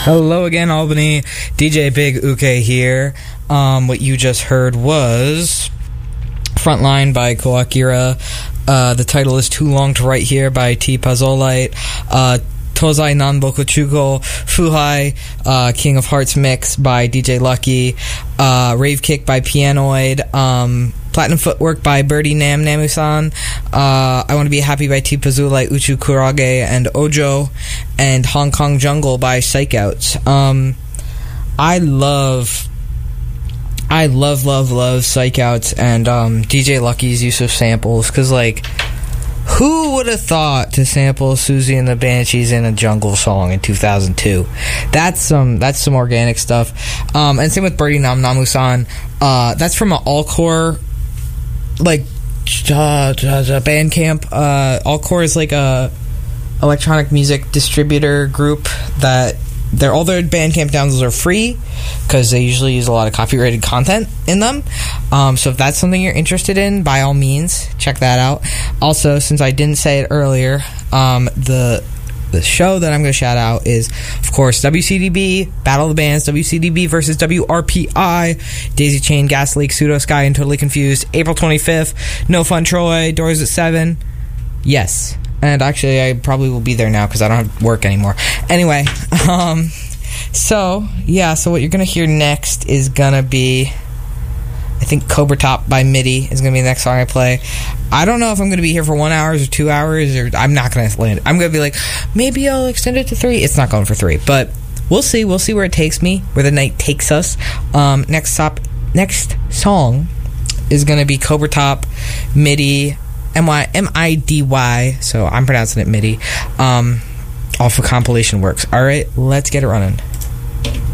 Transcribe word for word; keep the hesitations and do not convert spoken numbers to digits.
Hello again, Albany. D J Big Uke here. Um, what you just heard was Frontline by Koakira. Uh, the title is Too Long to Write Here by T. Puzzolite. Uh, Tozai Nanboku Chuko, Fuhai, uh, King of Hearts Mix by D J Lucky, uh, Rave Kick by Pianoid, um, Platinum Footwork by Birdie Nam Namusan, uh, I Want to Be Happy by T. Puzzolite, Uchu Kurage, and Ojo, and Hong Kong Jungle by Psychouts. Um, I love... I love, love, love Psychouts and um, D J Lucky's use of samples, because, like, who would have thought to sample Susie and the Banshees in a Jungle song in two thousand two? That's some that's some organic stuff. Um, and same with Birdie Nam Namusan. Uh, that's from an Allcore, like, uh, Bandcamp. Uh, Allcore is like a electronic music distributor group that They're, all their Bandcamp downloads are free because they usually use a lot of copyrighted content in them. Um, so if that's something you're interested in, by all means, check that out. Also, since I didn't say it earlier, um, the the show that I'm going to shout out is, of course, W C D B, Battle of the Bands, W C D B versus W R P I, Daisy Chain, Gas Leak, Pseudo Sky, and Totally Confused, April twenty-fifth. No Fun Troy, doors at seven. Yes. And actually, I probably will be there now because I don't have work anymore. Anyway, um, so, yeah, so what you're going to hear next is going to be, I think, Cobra Top by MIDI is going to be the next song I play. I don't know if I'm going to be here for one hour or two hours, or I'm not going to land. I'm going to be like, maybe I'll extend it to three. It's not going for three, but we'll see. We'll see where it takes me, where the night takes us. Um, next stop, next song is going to be Cobra Top, MIDI, M Y M I D Y, so I'm pronouncing it MIDI, um, off of Compilation Works. Alright, let's get it running.